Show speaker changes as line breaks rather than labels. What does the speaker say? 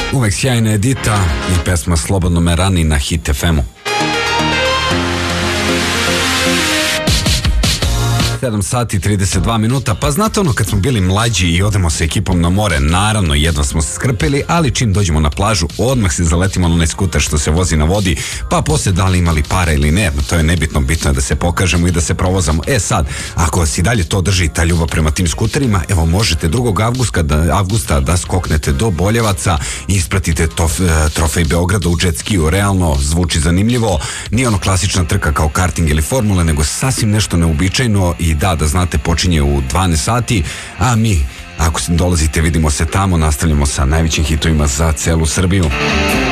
Uvek sjajna Edita i pesma Slobodno me rani na Hit FM-u. 7 sati 32 minuta. Pa znate ono, kad smo bili mlađi i odemo sa ekipom na more, naravno jedva smo se skrpili, ali čim dođemo na plažu odmah se zaletimo na onaj skuter što se vozi na vodi, pa posle da li imali para ili ne, to je nebitno, bitno je da se pokažemo i da se provozamo. Sad, ako vas i dalje to drži, ta ljubav prema tim skuterima, evo možete 2. avgusta da skoknete do Boljevaca i ispratite trofej Beograda u jet skiju. Realno zvuči zanimljivo, nije ono klasična trka kao karting ili formula, nego sasvim nešto neobičajno. I da znate, počinje u 12 sati, a mi, ako dolazite, vidimo se tamo, nastavljamo sa najvećim hitovima za celu Srbiju.